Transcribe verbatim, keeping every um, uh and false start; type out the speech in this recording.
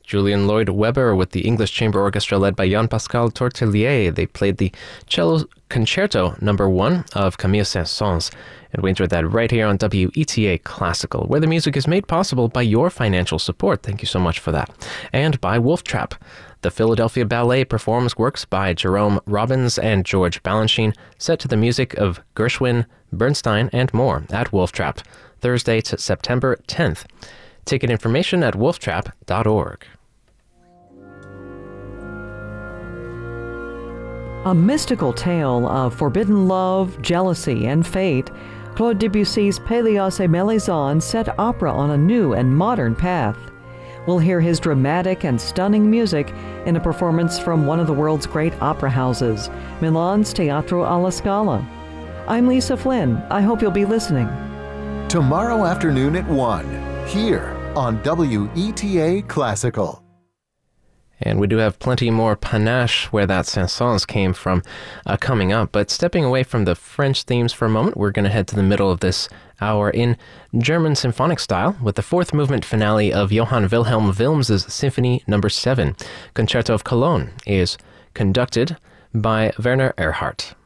Julian Lloyd Webber with the English Chamber Orchestra led by Jean-Pascal Tortelier. They played the Cello Concerto number one of Camille Saint-Saëns. And we enjoyed that right here on W E T A Classical, where the music is made possible by your financial support. Thank you so much for that. And by Wolf Trap. The Philadelphia Ballet performs works by Jerome Robbins and George Balanchine, set to the music of Gershwin, Bernstein, and more at Wolf Trap, Thursday to September tenth. Ticket information at wolf trap dot org. A mystical tale of forbidden love, jealousy, and fate, Claude Debussy's Pélias et Mélisande set opera on a new and modern path. We'll hear his dramatic and stunning music in a performance from one of the world's great opera houses, Milan's Teatro alla Scala. I'm Lisa Flynn. I hope you'll be listening. Tomorrow afternoon at one, here on W E T A Classical. And we do have plenty more panache where that Saint-Saëns came from uh, coming up. But stepping away from the French themes for a moment, we're going to head to the middle of this hour in German symphonic style with the fourth movement finale of Johann Wilhelm Wilms's Symphony Number seven. Concerto of Cologne is conducted by Werner Erhardt.